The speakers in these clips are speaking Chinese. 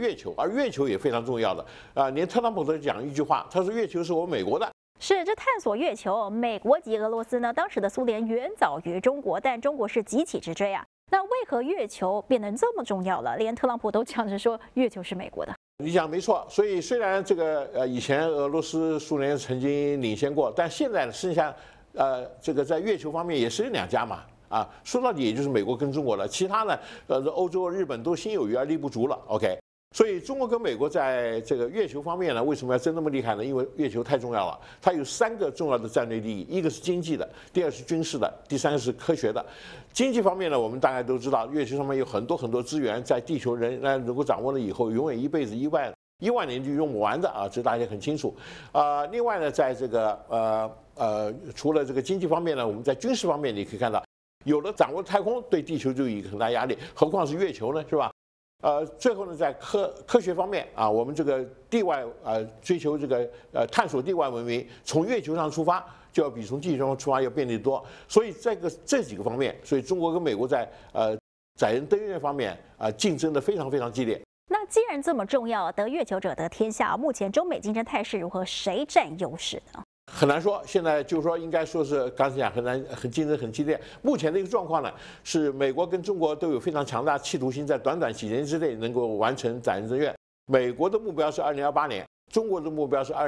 月球，而月球也非常重要的连特朗普都讲一句话，他说月球是我美国的。 是，这探索月球，美国及俄罗斯呢，当时的苏联远早于中国，但中国是急起直追啊。那为何月球变得这么重要了？连特朗普都讲着说月球是美国的。 你讲没错，所以虽然这个以前俄罗斯、苏联曾经领先过，但现在剩下这个在月球方面也是2家嘛。说到底也就是美国跟中国了，其他呢，欧洲、日本都心有余而力不足了。OK， 所以中国跟美国在这个月球方面呢，为什么要争那么厉害呢？因为月球太重要了，它有3个重要的战略利益，一个是经济的，第二是军事的，第3个是科学的。经济方面呢，我们大概都知道，月球上面有很多资源，在地球人如果掌握了以后，永远一辈子1万年就用不完的这大家很清楚。另外呢，在这个除了这个经济方面呢，我们在军事方面你可以看到。有了掌握太空，对地球就有一个很大压力，何况是月球呢，是吧？最后呢，在科学方面我们这个地外追求这个探索地外文明，从月球上出发就要比从地球上出发要便利多。所以这几个方面，所以中国跟美国在载人登月方面竞争的非常激烈。 那既然这么重要，得月球者得天下，目前中美竞争态势如何？谁占优势呢？ 很难说，现在就是说，应该说是刚才讲竞争很激烈。目前的一个状况呢，是美国跟中国都有非常强大企图心，在短几年之内能够完成载人登月。美国的目标是2028年，中国的目标是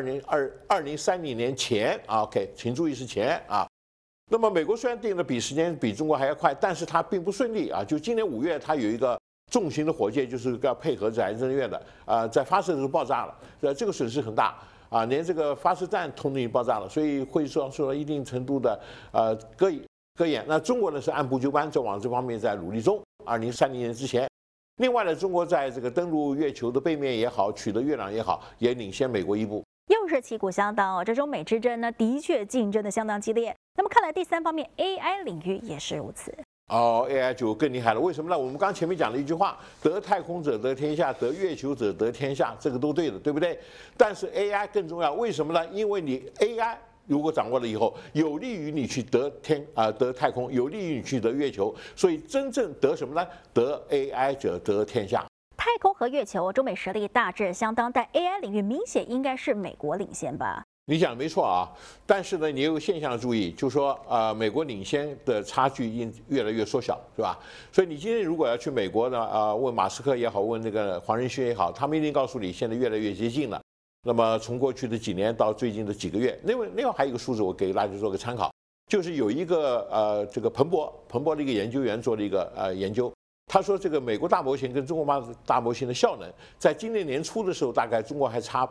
2030年前OK， 请注意是前那么美国虽然定的时间比中国还要快，但是它并不顺利就今年5月，它有一个重型的火箭，就是要配合载人登月的在发射的时候爆炸了，这个损失很大。连这个发射站通通爆炸了，所以会受到一定程度的搁眼。那中国呢是按部就班，在往这方面在努力中。2030年之前，另外呢，中国在这个登陆月球的背面也好，取得月亮也好，也领先美国一步。 又是旗鼓相当这中美之争呢，的确竞争的相当激烈。那么看来第3方面 AI 领域也是如此。 AI 就更厉害了，为什么呢？我们刚前面讲了一句话，得太空者得天下，得月球者得天下，这个都对的，对不对？但是 AI 更重要，为什么呢？因为你 AI 如果掌握了以后，有利于你去得太空，有利于你去得月球，所以真正得什么呢？得 AI 者得天下。 太空和月球，中美实力大致相当，但 AI 领域明显应该是美国领先吧？ 你讲的没错但是呢，你有个现象要注意，就是说美国领先的差距越来越缩小，是吧？所以你今天如果要去美国呢，问马斯克也好，问那个黄仁勋也好，他们一定告诉你，现在越来越接近了。那么从过去的几年到最近的几个月，另外还有一个数字，我给大家做个参考，就是有一个这个彭博的一个研究员做了一个研究。他说，这个美国大模型跟中国大模型的效能，在今年年初的时候，大概中国还差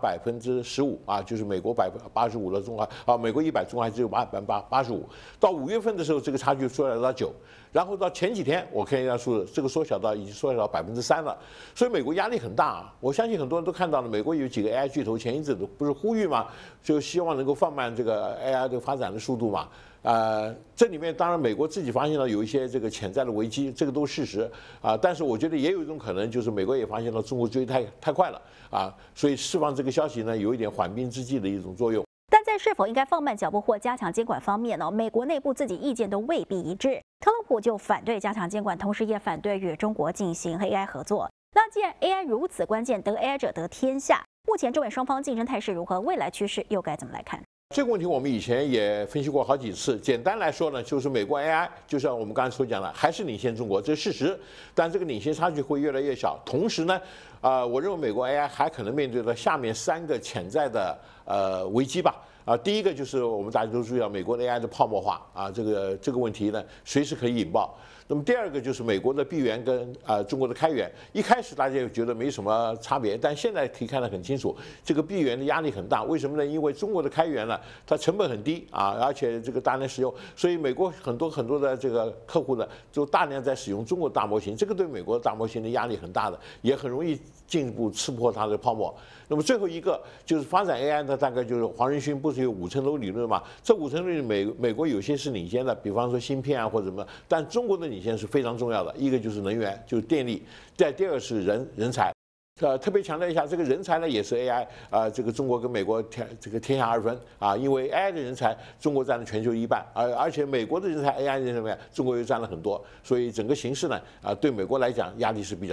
15%就是美国85%的中国美国100，中国还只有85%。到5月份的时候，这个差距缩小到9%，然后到前几天，我看一下数字，这个已经缩小到3%了。所以美国压力很大我相信很多人都看到了，美国有几个 AI 巨头前一阵子不是呼吁吗？就希望能够放慢这个 AI 的发展的速度嘛。这里面当然美国自己发现了有一些这个潜在的危机，这个都是事实但是我觉得也有一种可能，就是美国也发现了中国追太快了所以释放这个消息呢，有一点缓兵之计的一种作用。 但在是否应该放慢脚步或加强监管方面美国内部自己意见都未必一致。特朗普就反对加强监管，同时也反对与中国进行 AI 合作。那既然 AI 如此关键，得 AI 者得天下，目前中美双方竞争态势如何？未来趋势又该怎么来看？ 这个问题我们以前也分析过好几次。简单来说呢，就是美国 AI 就像我们刚才所讲的，还是领先中国，这是事实。但这个领先差距会越来越小。同时呢，我认为美国 AI 还可能面对着下面3个潜在的危机吧。第一个就是我们大家都注意到美国的 AI 的泡沫化这个问题呢，随时可以引爆。那么第二个就是美国的闭源跟中国的开源，一开始大家也觉得没什么差别，但现在可以看得很清楚，这个闭源的压力很大。为什么呢？因为中国的开源呢，它成本很低而且这个大量使用，所以美国很多的这个客户呢，就大量在使用中国大模型，这个对美国大模型的压力很大的，也很容易进一步刺破它的泡沫。那么最后一个就是发展 AI 呢，大概就是黄仁勋不是有5层楼理论嘛？这5层楼美国有些是领先的，比方说芯片或者什么，但中国的领先是非常重要的。一个就是能源，就是电力；第二个是人才。特别强调一下，这个人才呢也是 AI 这个中国跟美国天下2分因为 AI 的人才中国占了全球1半，而且美国的人才 AI 人才中国又占了很多，所以整个形势呢对美国来讲压力是比较大的。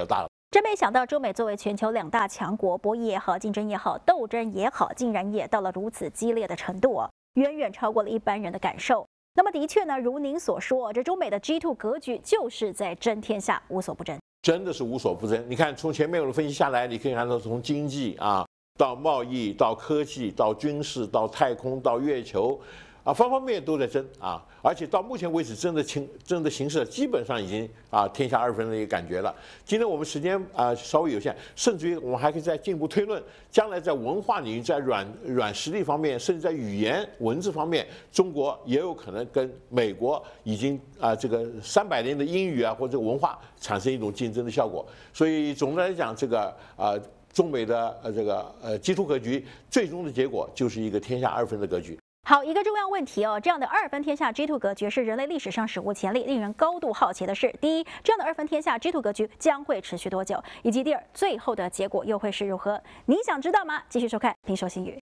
真没想到，中美作为全球2大强国，博弈也好，竞争也好，斗争也好，竟然也到了如此激烈的程度远远超过了一般人的感受。那么，的确呢，如您所说，这中美的 G2 格局就是在争天下，无所不争。 真的是无所不争。你看，从前面我的分析下来，你可以看到从经济到贸易，到科技，到军事，到太空，到月球。方方面面都在争而且到目前为止，争的形势基本上已经天下二分的一个感觉了。今天我们时间稍微有限，甚至于我们还可以再进一步推论，将来在文化领域、在软实力方面，甚至在语言文字方面，中国也有可能跟美国已经这个300年的英语或者文化产生一种竞争的效果。所以总的来讲，这个中美的这个G2格局，最终的结果就是一个天下二分的格局。 好，一个重要问题这样的2分天下 G2 格局是人类历史上史无前例，令人高度好奇的是：第一，这样的2分天下 G2 格局将会持续多久？以及第二，最后的结果又会是如何？你想知道吗？继续收看《评说新语》。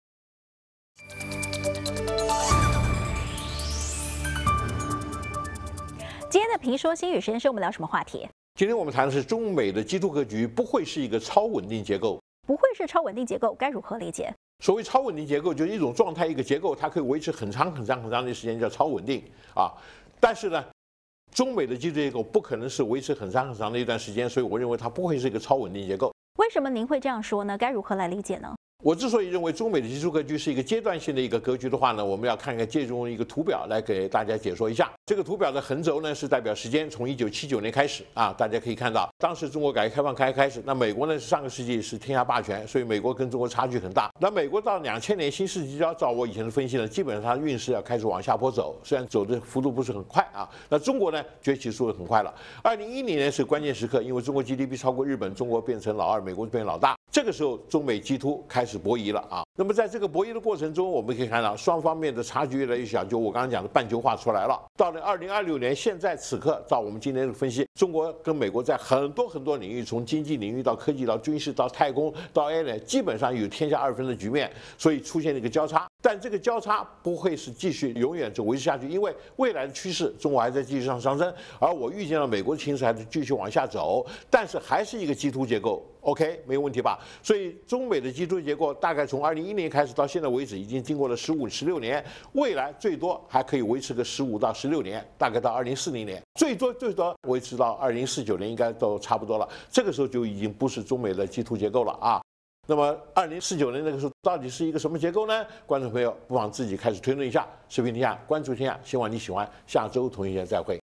今天的《评说新语》时间是我们聊什么话题？ 今天我们谈的是中美的G2格局不会是一个超稳定结构， 不会是超稳定结构，该如何理解？ 所谓超稳定结构，就是一种状态、一个结构，它可以维持很长的时间，叫超稳定但是呢，中美的G2结构不可能是维持很长的一段时间，所以我认为它不会是一个超稳定结构。 为什么您会这样说呢？该如何来理解呢？ 我之所以认为中美的G2格局是一个阶段性的一个格局的话呢，我们要看一个借用一个图表来给大家解说一下。这个图表的横轴呢是代表时间，从1979年开始大家可以看到，当时中国改革开放开始，那美国呢是上个世纪是天下霸权，所以美国跟中国差距很大。那美国到2000年新世纪照我以前的分析呢，基本上它运势要开始往下坡走，虽然走的幅度不是很快那中国呢崛起速度很快了。2010年是关键时刻，因为中国 GDP 超过日本，中国变成老二，美国变成老大。这个时候，中美G2开始博弈了那么在这个博弈的过程中，我们可以看到双方面的差距越来越小，就我刚刚讲的半球化出来了。到了2026年，现在此刻，照我们今天的分析，中国跟美国在很多领域，从经济领域到科技到军事到太空到 AI， 基本上有天下二分的局面，所以出现了一个交叉。但这个交叉不会是继续永远就维持下去，因为未来的趋势，中国还在继续上升，而我预见到美国的形势还是继续往下走，但是还是一个G2结构。OK， 没有问题吧？所以中美的G2结构大概从2010年开始到现在为止，已经经过了15、16年，未来最多还可以维持个15到16年，大概到2040年，最多维持到2049年，应该都差不多了。这个时候就已经不是中美的G2结构了那么2049年那个时候到底是一个什么结构呢？观众朋友不妨自己开始推论一下。视频天下，关注天下，希望你喜欢。下周同一时间再会。